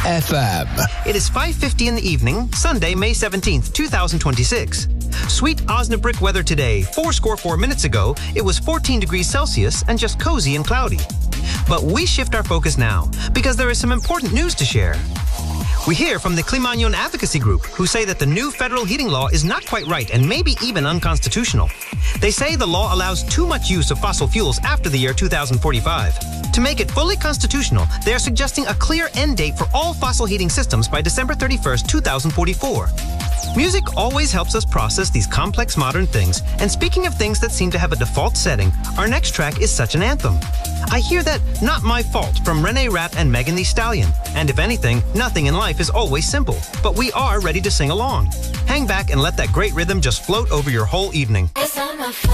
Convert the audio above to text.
FM. It is 5:50 in the evening, Sunday, May 17th, 2026. Sweet Osnabrück weather today. 4 minutes ago, it was 14 degrees Celsius and just cozy and cloudy. But we shift our focus now because there is some important news to share. We hear from the Klimanjon Advocacy Group, who say that the new federal heating law is not quite right and maybe even unconstitutional. They say the law allows too much use of fossil fuels after the year 2045. To make it fully constitutional, they are suggesting a clear end date for all fossil heating systems by December 31st, 2044. Music always helps us process these complex modern things, and speaking of things that seem to have a default setting, our next track is such an anthem. I hear that Not My Fault from René Rapp and Megan Thee Stallion. And if anything, nothing in life is always simple, but we are ready to sing along. Hang back and let that great rhythm just float over your whole evening. It's not my fault.